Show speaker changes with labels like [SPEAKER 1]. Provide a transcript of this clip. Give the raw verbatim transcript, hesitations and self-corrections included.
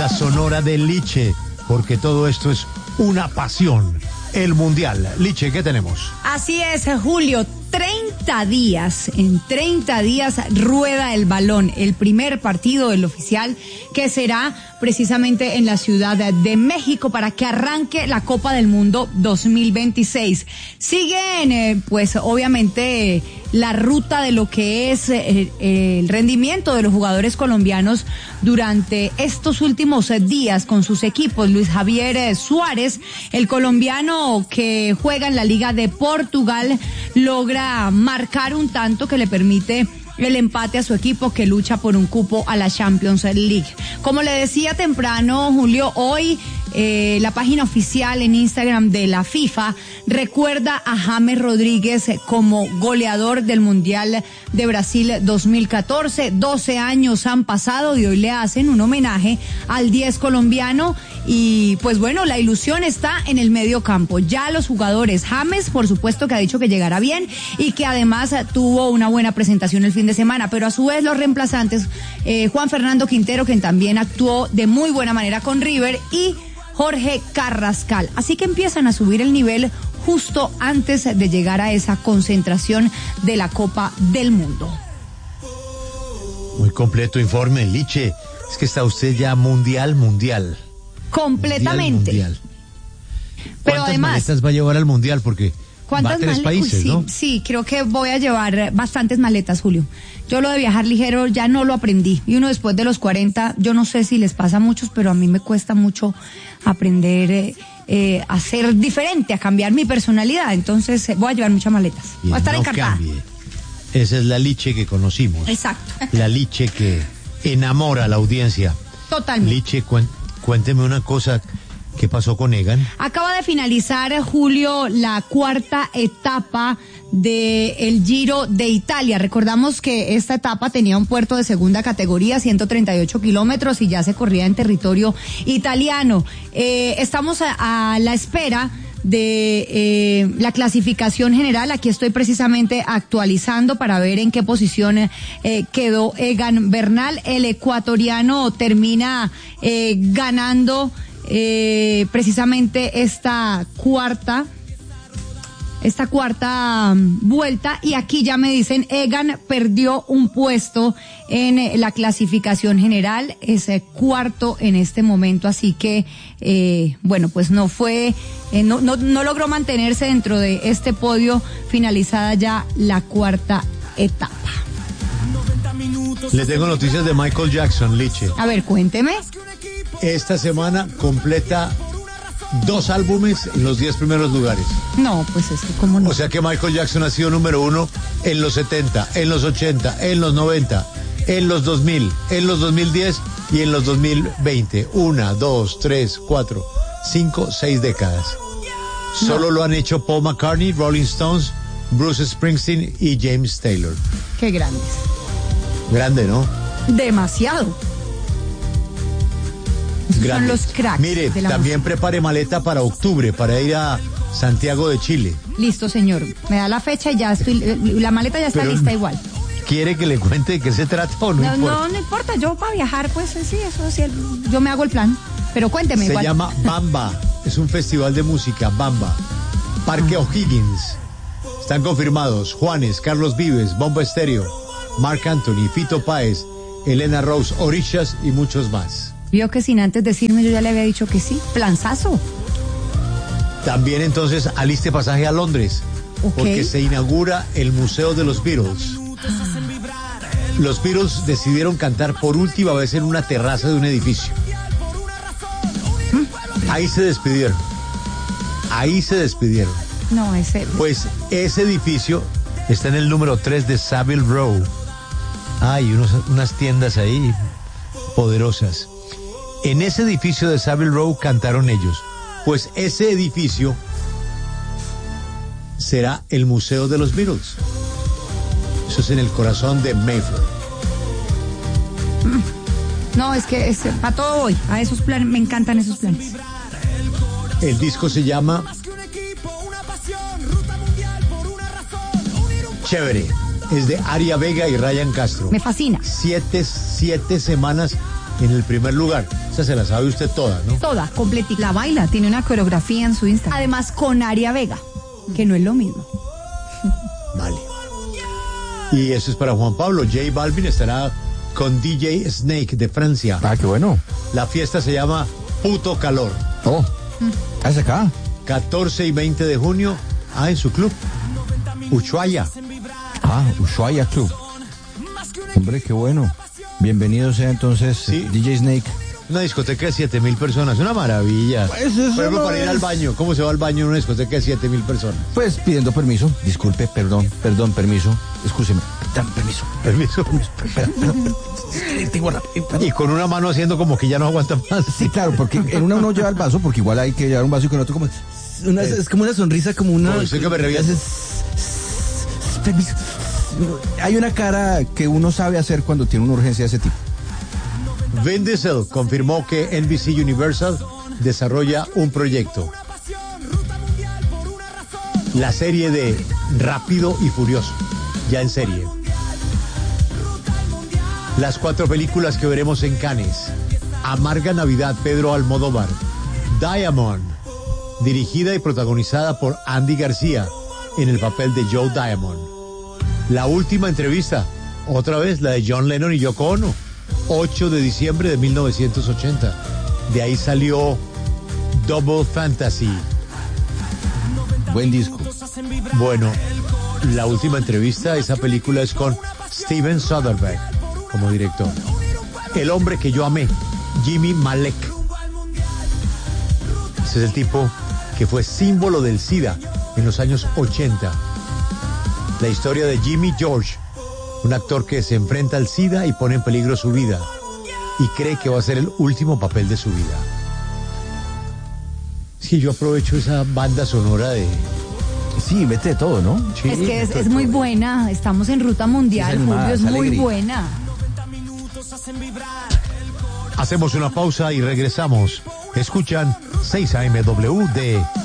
[SPEAKER 1] banda sonora de Liche, porque todo esto es una pasión. El Mundial. Liche, ¿qué tenemos?
[SPEAKER 2] Así es, Julio. treinta días, en treinta días rueda el balón, el primer partido, el oficial, que será precisamente en la Ciudad de México para que arranque la Copa del Mundo dos mil veintiséis. Siguen, eh, pues obviamente, la ruta de lo que es eh, el rendimiento de los jugadores colombianos durante estos últimos días con sus equipos. Luis Javier Suárez, el colombiano que juega en la Liga de Portugal, logra marcar un tanto que le permite el empate a su equipo que lucha por un cupo a la Champions League. Como le decía temprano, Julio, hoy eh, la página oficial en Instagram de la FIFA recuerda a James Rodríguez como goleador del Mundial de Brasil dos mil catorce. doce años han pasado y hoy le hacen un homenaje al diez colombiano y pues bueno, la ilusión está en el medio campo. Ya los jugadores, James por supuesto que ha dicho que llegará bien y que además tuvo una buena presentación el fin de semana, pero a su vez los reemplazantes, eh, Juan Fernando Quintero, quien también actuó de muy buena manera con River, y Jorge Carrascal. Así que empiezan a subir el nivel justo antes de llegar a esa concentración de la Copa del Mundo.
[SPEAKER 1] Muy completo informe, Liche. Es que está usted ya mundial, mundial.
[SPEAKER 2] Completamente.
[SPEAKER 1] Mundial, mundial.
[SPEAKER 2] Pero
[SPEAKER 1] ¿Cuántas
[SPEAKER 2] además,
[SPEAKER 1] maletas va a llevar al mundial? Porque va a tres
[SPEAKER 2] male-
[SPEAKER 1] países,
[SPEAKER 2] Uy, sí,
[SPEAKER 1] ¿no?
[SPEAKER 2] Sí, creo que voy a llevar bastantes maletas, Julio. Yo lo de viajar ligero ya no lo aprendí. Y uno después de los cuarenta, yo no sé si les pasa a muchos, pero a mí me cuesta mucho aprender eh, eh, a ser diferente, a cambiar mi personalidad. Entonces eh, voy a llevar muchas maletas.
[SPEAKER 1] Bien,
[SPEAKER 2] voy a estar
[SPEAKER 1] no
[SPEAKER 2] encantada.
[SPEAKER 1] cambie. Esa es la Liche que conocimos.
[SPEAKER 2] Exacto.
[SPEAKER 1] La Liche que enamora a la audiencia.
[SPEAKER 2] Totalmente.
[SPEAKER 1] Liche, cuen- cuénteme una cosa. ¿Qué pasó con Egan?
[SPEAKER 2] Acaba de finalizar, Julio, la cuarta etapa del Giro de Italia. Recordamos que esta etapa tenía un puerto de segunda categoría, ciento treinta y ocho kilómetros, y ya se corría en territorio italiano. Eh, estamos a, a la espera de eh, la clasificación general. Aquí estoy precisamente actualizando para ver en qué posición eh, quedó Egan Bernal. El ecuatoriano termina eh, ganando Eh, precisamente esta cuarta esta cuarta um, vuelta, y aquí ya me dicen Egan perdió un puesto en eh, la clasificación general, es eh, cuarto en este momento, así que eh, bueno, pues no fue eh, no, no, no logró mantenerse dentro de este podio, finalizada ya la cuarta etapa.
[SPEAKER 1] Le tengo noticias de Michael Jackson, Liche.
[SPEAKER 2] A ver, cuénteme.
[SPEAKER 1] Esta semana completa dos álbumes en los diez primeros lugares.
[SPEAKER 2] No, pues es que cómo no.
[SPEAKER 1] O sea que Michael Jackson ha sido número uno en los setenta, en los ochenta, en los noventa, en los dos mil, en los dos mil diez y en los dos mil veinte. Una, dos, tres, cuatro, cinco, seis décadas. No. Solo lo han hecho Paul McCartney, Rolling Stones, Bruce Springsteen y James Taylor.
[SPEAKER 2] Qué grandes.
[SPEAKER 1] Grande, ¿no?
[SPEAKER 2] Demasiado. Son los cracks.
[SPEAKER 1] Mire,
[SPEAKER 2] de la
[SPEAKER 1] también
[SPEAKER 2] música.
[SPEAKER 1] prepare maleta para octubre, para ir a Santiago de Chile.
[SPEAKER 2] Listo, señor. Me da la fecha y ya estoy, la maleta ya está
[SPEAKER 1] Pero,
[SPEAKER 2] lista igual.
[SPEAKER 1] ¿Quiere que le cuente de qué se trata o no,
[SPEAKER 2] No,
[SPEAKER 1] importa?
[SPEAKER 2] no, no importa. Yo para viajar, pues sí, eso sí, yo me hago el plan. Pero cuénteme
[SPEAKER 1] Se
[SPEAKER 2] igual.
[SPEAKER 1] llama Bamba, es un festival de música, Bamba. Parque O'Higgins. Están confirmados Juanes, Carlos Vives, Bomba Estéreo, Marc Anthony, Fito Páez, Elena Rose, Orishas y muchos más.
[SPEAKER 2] Vio que sin antes decirme yo ya le había dicho que sí. Planzazo.
[SPEAKER 1] También entonces aliste pasaje a Londres,
[SPEAKER 2] Ok.
[SPEAKER 1] porque se inaugura el Museo de los Beatles. Los Beatles decidieron cantar por última vez en una terraza de un edificio. Ahí se despidieron. Ahí se despidieron.
[SPEAKER 2] No, ese.
[SPEAKER 1] Pues ese edificio está en el número tres de Savile Row. Hay unos, unas tiendas ahí poderosas. En ese edificio de Savile Row cantaron ellos. Pues ese edificio será el Museo de los Beatles. Eso es en el corazón de Mayfair.
[SPEAKER 2] No, es que es, para todo voy. A esos planes, me encantan esos planes.
[SPEAKER 1] El disco se llama Chévere. Es de Aria Vega y Ryan Castro.
[SPEAKER 2] Me fascina.
[SPEAKER 1] Siete, siete semanas en el primer lugar. Esa se la sabe usted toda, ¿no?
[SPEAKER 2] Toda, completita. La baila, tiene una coreografía en su Instagram. Además, con Aria Vega, que no es lo mismo.
[SPEAKER 1] Vale. Y eso es para Juan Pablo. J Balvin estará con D J Snake de Francia.
[SPEAKER 3] Ah, qué bueno.
[SPEAKER 1] La fiesta se llama Puto Calor.
[SPEAKER 3] Oh, ¿es acá?
[SPEAKER 1] catorce y veinte de junio. Ah, en su club. Ushuaia.
[SPEAKER 3] Ah, Ushuaia Club. Hombre, qué bueno. Bienvenido sea entonces
[SPEAKER 1] Sí.
[SPEAKER 3] D J Snake.
[SPEAKER 1] Una discoteca de siete mil personas. Una maravilla.
[SPEAKER 3] Pues eso
[SPEAKER 1] Por ejemplo,
[SPEAKER 3] no
[SPEAKER 1] para ir
[SPEAKER 3] es-
[SPEAKER 1] al baño. ¿Cómo se va al baño en una discoteca de siete mil personas?
[SPEAKER 3] Pues pidiendo permiso. Disculpe, perdón, perdón, permiso. Excúseme. Dame permiso.
[SPEAKER 1] Permiso.
[SPEAKER 3] Espera, espera, espera. Tengo rápido.
[SPEAKER 1] Y con una mano haciendo como que ya no aguanta más.
[SPEAKER 3] Sí, claro, porque en una uno lleva el vaso, porque igual hay que llevar un vaso y con otro como... Una, es como una sonrisa, como una...
[SPEAKER 1] Como usted que me revienta.
[SPEAKER 3] Haces- Permiso. Hay una cara que uno sabe hacer cuando tiene una urgencia de ese tipo.
[SPEAKER 1] Vin Diesel confirmó que N B C Universal desarrolla un proyecto. La serie de Rápido y Furioso, ya en serie. Las cuatro películas que veremos en Cannes. Amarga Navidad, Pedro Almodóvar. Diamond, dirigida y protagonizada por Andy García en el papel de Joe Diamond. La última entrevista, otra vez la de John Lennon y Yoko Ono, ocho de diciembre de mil novecientos ochenta. De ahí salió Double Fantasy.
[SPEAKER 3] Buen disco.
[SPEAKER 1] Bueno, la última entrevista, esa película es con Steven Soderbergh como director. El hombre que yo amé, Jimmy Malek. Ese es el tipo que fue símbolo del SIDA en los años ochenta. La historia de Jimmy George, un actor que se enfrenta al SIDA y pone en peligro su vida y cree que va a ser el último papel de su vida. Sí, yo aprovecho esa banda sonora de...
[SPEAKER 3] Sí, mete de todo, ¿no?
[SPEAKER 1] Sí,
[SPEAKER 2] Es que es,
[SPEAKER 1] de
[SPEAKER 2] es muy
[SPEAKER 1] todo.
[SPEAKER 2] buena. Estamos en ruta mundial,
[SPEAKER 3] Es animada,
[SPEAKER 2] Julio, es
[SPEAKER 3] es
[SPEAKER 2] muy
[SPEAKER 3] alegría.
[SPEAKER 2] buena.
[SPEAKER 1] Hacemos una pausa y regresamos. Escuchan seis A M W de